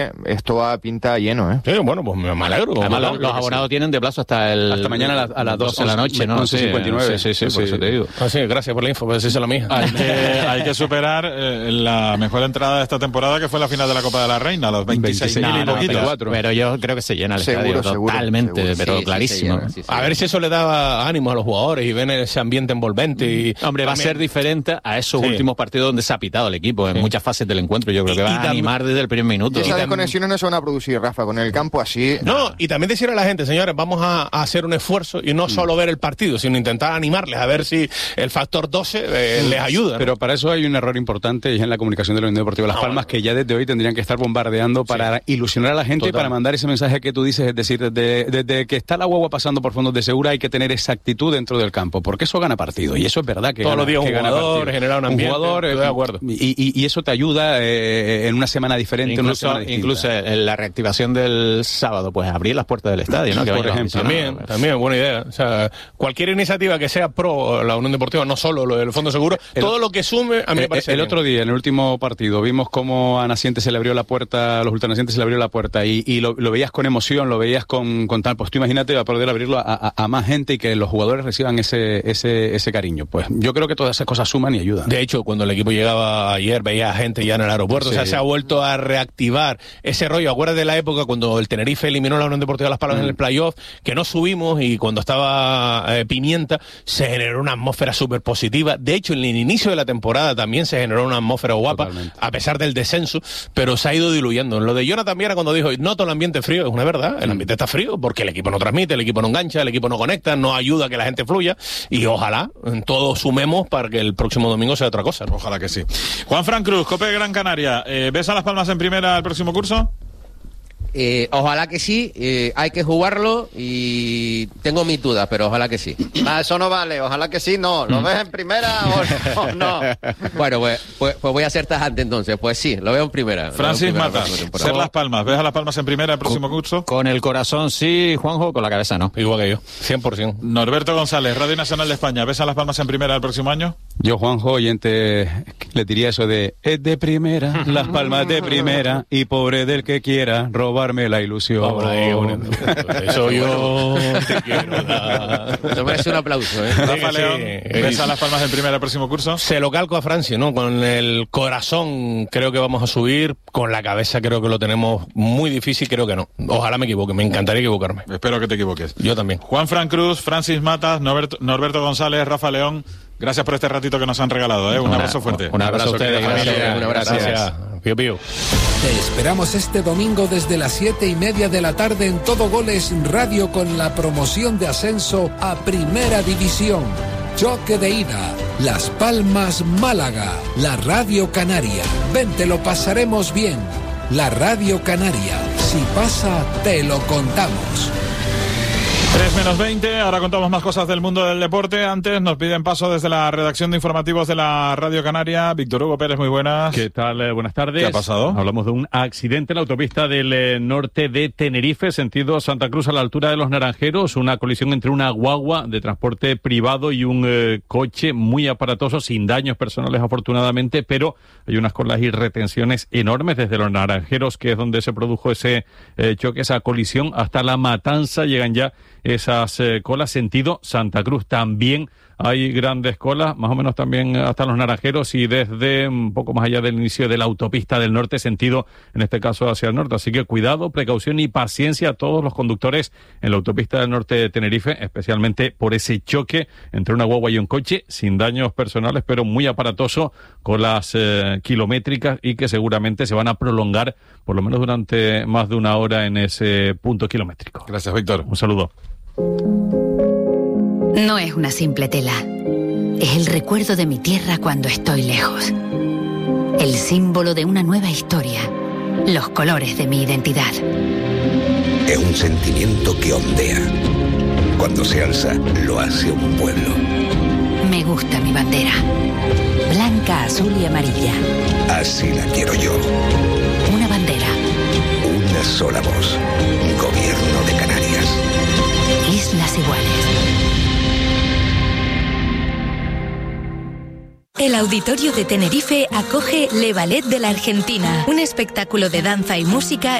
esto va a pinta lleno, ¿eh? Sí, bueno, pues me alegro. Además, los abonados tienen de plazo hasta mañana a las 12 de la noche, ¿no? 11:59. Sí, por eso te digo. Sí, gracias por la info, pues decírselo a mi hija. Hay que superar la mejor entrada de esta temporada, que fue la final de la Copa de la Reina, los 26.000 y poquitos. Pero yo creo que se llena el estadio totalmente, pero sí, clarísimo. se llena. A ver si eso le da ánimo a los jugadores y ven ese ambiente envolvente. Y hombre, va a ser diferente a esos últimos partidos donde se ha pitado el equipo en muchas fases del encuentro. Yo creo que va a animar desde el primer minuto. Y esas desconexiones no se van a producir, Rafa, con el campo así. No, y también decir a la gente, señores, vamos a hacer un esfuerzo y no solo ver el partido, sino intentar animarles a ver si el factor 12 les ayuda, ¿no? Pero para eso hay un error importante y es en la comunicación de la Unión Deportiva Las Palmas, que ya desde hoy tendrían que estar bombardeando para ilusionar a la gente y para mandar ese mensaje que tú dices, es decir, desde que está la guagua pasando por fondos de segura hay que tener esa actitud dentro del campo, porque eso gana partido y eso es verdad que todos los días un jugador, generar un ambiente, estoy de acuerdo. Y eso te ayuda en una semana diferente, incluso en la reactivación del sábado, pues abrir las puertas del estadio, ¿no? Que por ejemplo, también buena idea. O sea, cualquier iniciativa que sea pro la Unión Deportiva, no solo lo del Fondo Seguro, todo lo que sume, a mí me parece bien. Otro día, en el último partido, vimos cómo a Nacientes se le abrió la puerta, a los ultranacientes se le abrió la puerta y lo veías con emoción, lo veías con tal, pues tú imagínate a poder abrirlo a más gente y que los jugadores reciban ese cariño. Pues yo creo que todas esas cosas suman y ayudan. De hecho, cuando el equipo llegaba ayer, veía gente ya en el aeropuerto, o sea, se ha vuelto a reactivar ese rollo. Acuérdate de la época cuando el Tenerife eliminó a la Unión Deportiva Las Palmas en el playoff, que no subimos, y cuando estaba Pimienta, se generó una atmósfera súper positiva. De hecho, en el inicio de la temporada también se generó una atmósfera guapa, a pesar del descenso, pero se ha ido diluyendo. Lo de Jonathan Viera cuando dijo, noto el ambiente frío, es una verdad, el ambiente está frío, porque el equipo no transmite, el equipo no engancha, el equipo no conecta, no ayuda a que la gente fluya, y ojalá todos sumemos para que el próximo domingo sea otra cosa, ¿no? Ojalá que sí. Juanfran Cruz, COPE Gran Canaria, ¿ves a Las Palmas en primera el próximo curso? Ojalá que sí, hay que jugarlo y tengo mis dudas, pero ojalá que sí. Eso no vale, ojalá que sí, no. ¿Lo ves en primera o no? Bueno, pues voy a ser tajante entonces, pues sí, lo veo en primera. Francis Mata, ser Las Palmas, ¿ves a Las Palmas en primera el próximo curso? Con el corazón sí, Juanjo, con la cabeza no. Igual que yo, 100%. Norberto González, Radio Nacional de España, ¿ves a Las Palmas en primera el próximo año? Yo, Juanjo, oyente, le diría eso de, es de primera, Las Palmas de primera, y pobre del que quiera robarme la ilusión. Eso yo te quiero dar. Eso merece un aplauso, ¿eh? Rafa León, ¿ves a Las Palmas en primera el próximo curso? Se lo calco a Francia, ¿no? Con el corazón creo que vamos a subir, con la cabeza creo que lo tenemos muy difícil, creo que no. Ojalá me equivoque, me encantaría equivocarme. Espero que te equivoques. Yo también. Juanfran Cruz, Francis Matas, Norberto González, Rafa León, gracias por este ratito que nos han regalado, ¿eh? Un abrazo fuerte. Un abrazo a ustedes, familia. Un abrazo. Gracias. Pío, pío. Te esperamos este domingo desde las 7:30 de la tarde en Todo Goles Radio con la promoción de ascenso a Primera División. Choque de ida, Las Palmas, Málaga, la Radio Canaria. Ven, te lo pasaremos bien. La Radio Canaria, si pasa, te lo contamos. 3:20, ahora contamos más cosas del mundo del deporte. Antes nos piden paso desde la redacción de informativos de la Radio Canaria. Víctor Hugo Pérez, muy buenas. ¿Qué tal? Buenas tardes. ¿Qué ha pasado? Hablamos de un accidente en la autopista del norte de Tenerife, sentido Santa Cruz, a la altura de Los Naranjeros. Una colisión entre una guagua de transporte privado y un coche muy aparatoso, sin daños personales afortunadamente, pero hay unas colas y retenciones enormes desde Los Naranjeros, que es donde se produjo ese choque, esa colisión, hasta La Matanza. Llegan ya esas colas sentido Santa Cruz. También hay grandes colas, más o menos también hasta Los Naranjeros y desde un poco más allá del inicio de la autopista del norte, sentido, en este caso, hacia el norte. Así que cuidado, precaución y paciencia a todos los conductores en la autopista del norte de Tenerife, especialmente por ese choque entre una guagua y un coche, sin daños personales, pero muy aparatoso, colas kilométricas y que seguramente se van a prolongar por lo menos durante más de una hora en ese punto kilométrico. Gracias, Víctor. Un saludo. No es una simple tela. Es el recuerdo de mi tierra cuando estoy lejos. El símbolo de una nueva historia. Los colores de mi identidad. Es un sentimiento que ondea. Cuando se alza, lo hace un pueblo. Me gusta mi bandera. Blanca, azul y amarilla. Así la quiero yo. Una bandera. Una sola voz. Gobierno de Canarias. Islas Iguales. El Auditorio de Tenerife acoge Le Ballet de la Argentina, un espectáculo de danza y música